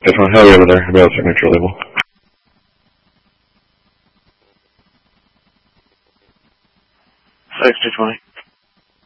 Definitely. Hell over there. About signature label. 6-220.